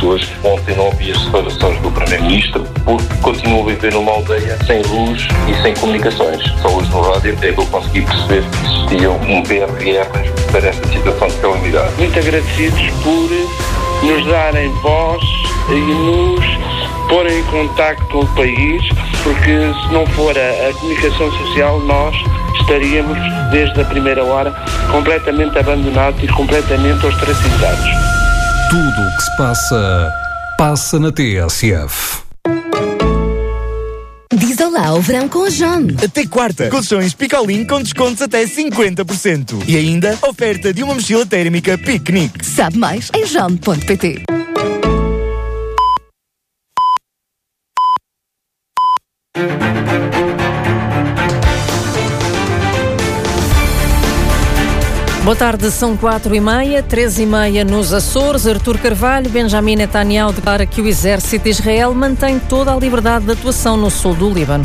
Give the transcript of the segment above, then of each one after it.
pessoas. Ontem não ouvi as declarações do Primeiro-Ministro porque continuo a viver numa aldeia sem luz e sem comunicações. Só hoje no rádio é que eu consegui perceber que existia um PRR para esta situação de calamidade. Muito agradecidos por nos darem voz e nos porem em contacto com o país, porque se não for a comunicação social, nós estaríamos, desde a primeira hora, completamente abandonados e completamente ostracizados. Tudo o que se passa, passa na TSF. Diz olá ao verão com a John. Até quarta, colchões Picolin com descontos até 50%. E ainda, oferta de uma mochila térmica Piquenique. Sabe mais em john.pt. Boa tarde, são 4h30, 13h30 nos Açores. Artur Carvalho, Benjamin Netanyahu declara que o exército de Israel mantém toda a liberdade de atuação no sul do Líbano.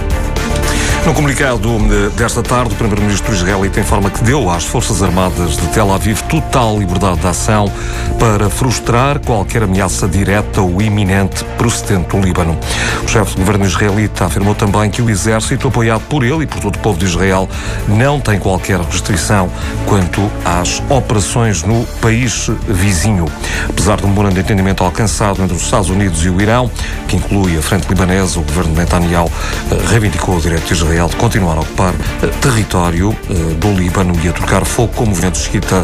No comunicado desta tarde, o primeiro-ministro israelita informa que deu às Forças Armadas de Tel Aviv total liberdade de ação para frustrar qualquer ameaça direta ou iminente procedente do Líbano. O chefe do governo israelita afirmou também que o exército, apoiado por ele e por todo o povo de Israel, não tem qualquer restrição quanto às operações no país vizinho. Apesar de um memorando de entendimento alcançado entre os Estados Unidos e o Irão, que inclui a frente libanesa, o governo de Netanyahu reivindicou o direito de Israel de continuar a ocupar território do Líbano e a trocar fogo com o movimento xiita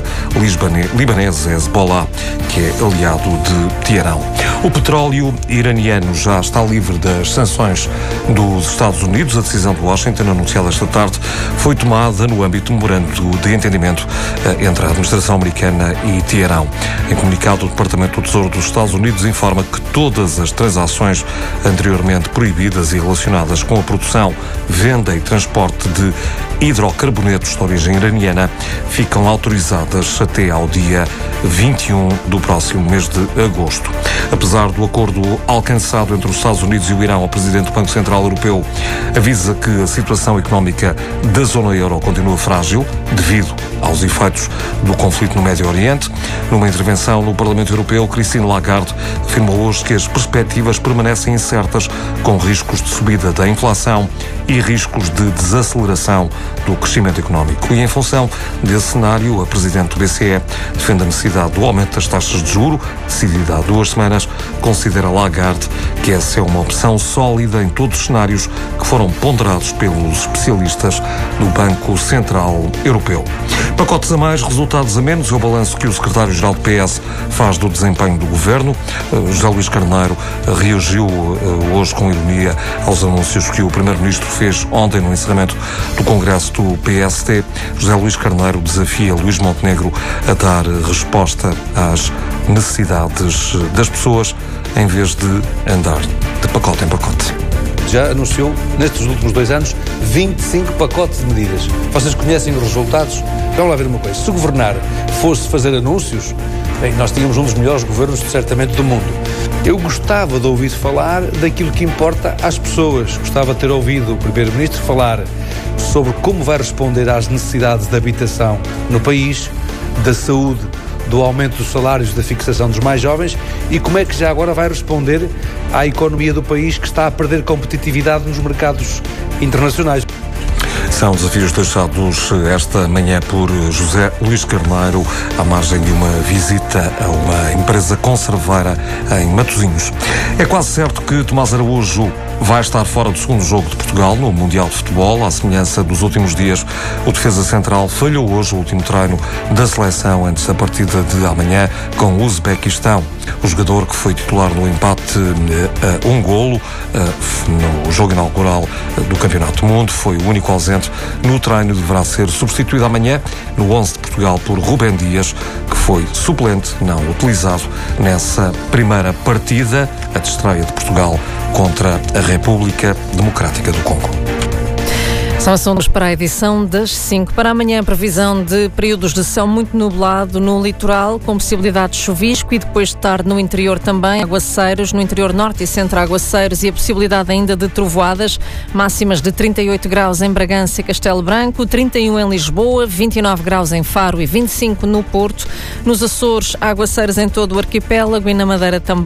libanês Hezbollah, que é aliado de Teherão. O petróleo iraniano já está livre das sanções dos Estados Unidos. A decisão de Washington, anunciada esta tarde, foi tomada no âmbito do memorando de entendimento entre a administração americana e Teherão. Em comunicado, o Departamento do Tesouro dos Estados Unidos informa que todas as transações anteriormente proibidas e relacionadas com a produção, venda e transporte de hidrocarbonetos de origem iraniana ficam autorizadas até ao dia 21 do próximo mês de agosto. Apesar do acordo alcançado entre os Estados Unidos e o Irão, o presidente do Banco Central Europeu avisa que a situação económica da zona euro continua frágil devido aos efeitos do conflito no Médio Oriente. Numa intervenção no Parlamento Europeu, Christine Lagarde afirmou hoje que as perspectivas permanecem incertas, com riscos de subida da inflação e riscos de desaceleração do crescimento económico. E em função desse cenário, a presidente do BCE defende a necessidade do aumento das taxas de juro, decidida há 2 semanas. Considera Lagarde que essa é uma opção sólida em todos os cenários que foram ponderados pelos especialistas do Banco Central Europeu. Pacotes a mais, resultados a menos, é o balanço que o secretário-geral do PS faz do desempenho do governo. José Luís Carneiro reagiu hoje com ironia aos anúncios que o primeiro-ministro fez ontem no encerramento do Congresso do PST. José Luís Carneiro desafia Luís Montenegro a dar resposta às necessidades das pessoas em vez de andar de pacote em pacote. Já anunciou, nestes últimos 2 anos, 25 pacotes de medidas. Vocês conhecem os resultados? Vamos lá ver uma coisa. Se governar fosse fazer anúncios, bem, nós tínhamos um dos melhores governos, certamente, do mundo. Eu gostava de ouvir falar daquilo que importa às pessoas. Gostava de ter ouvido o Primeiro-Ministro falar sobre como vai responder às necessidades de habitação no país, da saúde, do aumento dos salários, da fixação dos mais jovens e como é que já agora vai responder à economia do país que está a perder competitividade nos mercados internacionais. São desafios deixados esta manhã por José Luís Carneiro à margem de uma visita a uma empresa conserveira em Matosinhos. É quase certo que Tomás Araújo vai estar fora do segundo jogo de Portugal no Mundial de Futebol. À semelhança dos últimos dias, o defesa central falhou hoje o último treino da seleção antes da partida de amanhã com o Uzbequistão. O jogador que foi titular no empate a 1-golo no jogo inaugural do Campeonato do Mundo foi o único ausente no treino. Deverá ser substituído amanhã no 11 de Portugal por Rubem Dias, que foi suplente, não utilizado nessa primeira partida, a de estreia de Portugal contra a República Democrática do Congo. São assuntos para a edição das 5. Para amanhã, previsão de períodos de céu muito nublado no litoral, com possibilidade de chuvisco e depois de tarde no interior também, aguaceiros, no interior norte e centro aguaceiros e a possibilidade ainda de trovoadas, máximas de 38 graus em Bragança e Castelo Branco, 31 em Lisboa, 29 graus em Faro e 25 no Porto. Nos Açores, aguaceiros em todo o arquipélago e na Madeira também.